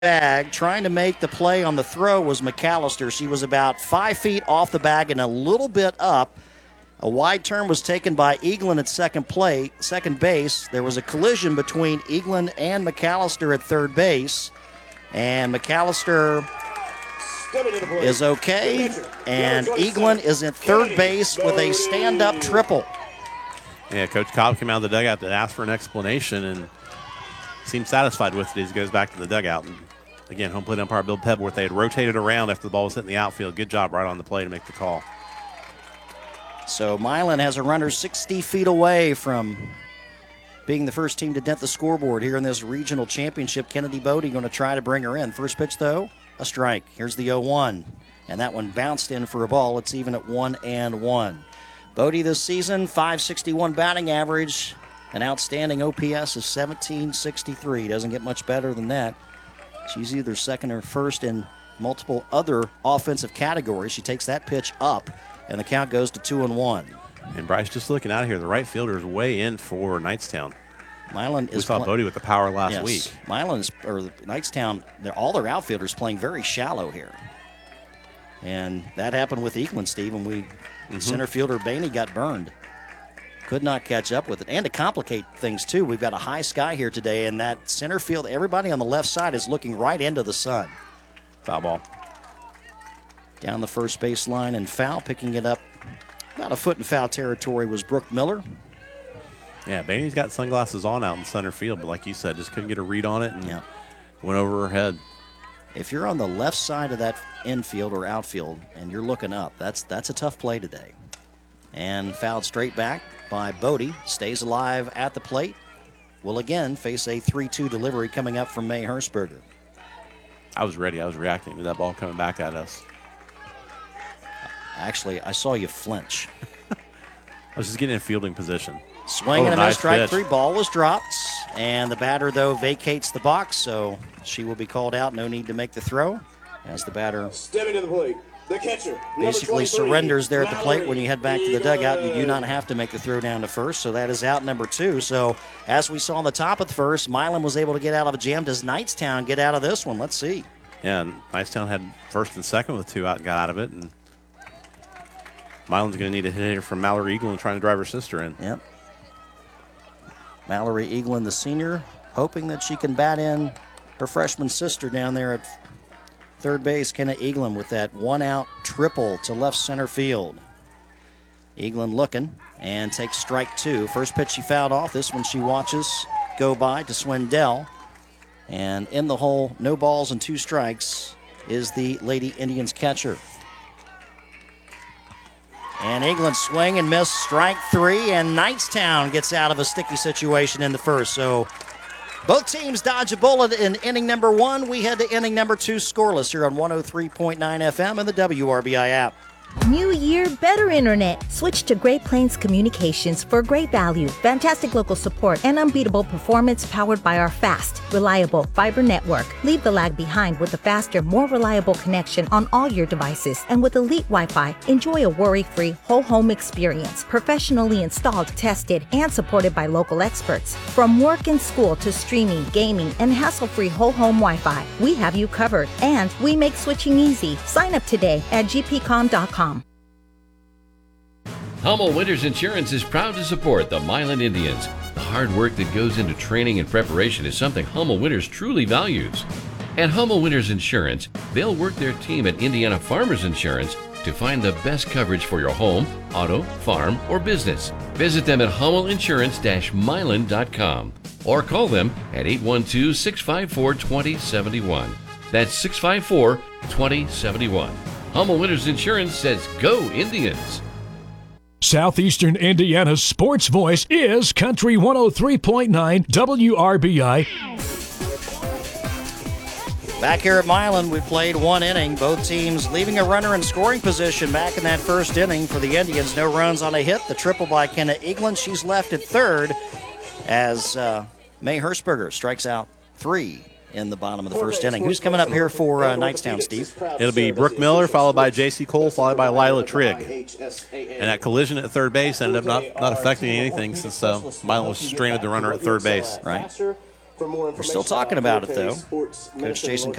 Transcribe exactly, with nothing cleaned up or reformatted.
bag. Trying to make the play on the throw was McAllister. She was about five feet off the bag and a little bit up. A wide turn was taken by Eaglin at second play, second base. There was a collision between Eaglin and McAllister at third base. And McAllister is okay. And Eaglin is at third base with a stand-up triple. Yeah, Coach Cobb came out of the dugout to ask for an explanation and seemed satisfied with it as he goes back to the dugout. And again, home plate umpire Bill Pebworth, they had rotated around after the ball was hitting the outfield. Good job right on the play to make the call. So Milan has a runner sixty feet away from being the first team to dent the scoreboard here in this regional championship. Kennedy Bodie going to try to bring her in. First pitch, though, a strike. Here's the oh one. And that one bounced in for a ball. It's even at one and one. Bodie this season, five sixty-one batting average. An outstanding O P S of seventeen sixty-three. Doesn't get much better than that. She's either second or first in multiple other offensive categories. She takes that pitch up, and the count goes to two and one. And Bryce, just looking out here, the right fielder is way in for Knightstown. Milan is we saw pl- Bodie with the power last yes. week. Milan's or Knightstown, they're, all their outfielders playing very shallow here. And that happened with Eaglin, Steve, and we mm-hmm. center fielder Bainey got burned. Could not catch up with it. And to complicate things, too, we've got a high sky here today, and that center field, everybody on the left side is looking right into the sun. Foul ball. Down the first base line and foul, picking it up about a foot in foul territory was Brooke Miller. Yeah, Bainey's got sunglasses on out in center field, but like you said, just couldn't get a read on it and yeah. went over her head. If you're on the left side of that infield or outfield and you're looking up, that's that's a tough play today. And fouled straight back by Bodie. Stays alive at the plate. Will again face a three two delivery coming up from May Hershberger. I was ready. I was reacting to that ball coming back at us. Actually, I saw you flinch. I was just getting in fielding position. Swing oh, and a nice miss, strike pitch. three. Ball was dropped. And the batter, though, vacates the box, so she will be called out. No need to make the throw as the batter stepping to the plate. The catcher basically surrenders there at the plate. When you head back to the dugout, you do not have to make the throw down to first, so that is out number two. So as we saw on the top of the first, Milan was able to get out of a jam. Does Knightstown get out of this one? Let's see. Yeah, and Knightstown had first and second with two out and got out of it. And Milan's going to need a hit here from Mallory Eaglin trying to drive her sister in. Yep. Mallory Eaglin, the senior, hoping that she can bat in her freshman sister down there at third base, Kenna Eaglin, with that one-out triple to left center field. Eaglin looking and takes strike two. First pitch she fouled off. This one she watches go by to Swindell. And in the hole, no balls and two strikes, is the Lady Indians catcher. And Eaglin swing and miss, strike three, and Knightstown gets out of a sticky situation in the first. So both teams dodge a bullet in inning number one. We head to inning number two scoreless here on one oh three point nine F M and the W R B I app. New year, better internet. Switch to Great Plains Communications for great value, fantastic local support, and unbeatable performance powered by our fast, reliable fiber network. Leave the lag behind with a faster, more reliable connection on all your devices. And with Elite Wi-Fi, enjoy a worry-free whole home experience. Professionally installed, tested, and supported by local experts. From work and school to streaming, gaming, and hassle-free whole home Wi-Fi, we have you covered. And we make switching easy. Sign up today at g p com dot com. Hummel Winters Insurance is proud to support the Milan Indians. The hard work that goes into training and preparation is something Hummel Winters truly values. At Hummel Winters Insurance, they'll work their team at Indiana Farmers Insurance to find the best coverage for your home, auto, farm, or business. Visit them at hummel insurance dash milan dot com or call them at eight one two, six five four, two zero seven one. That's six five four, two zero seven one. Hummel Winters Insurance says go Indians. Southeastern Indiana's sports voice is Country one oh three point nine W R B I. Back here at Milan, we played one inning. Both teams leaving a runner in scoring position back in that first inning for the Indians. No runs on a hit. The triple by Kenna Eaglin. She's left at third as uh, May Hershberger strikes out three in the bottom of the first inning. Who's coming up here for uh, Knightstown, Steve? It'll be Brooke Miller, followed by J C Cole, followed by Lila Trigg. And that collision at third base ended up not, not affecting anything since uh, Milan was stranded the runner at third base. Right. For more We're still information talking about about it, Fair Pay though. Sports Coach Minnesota Jason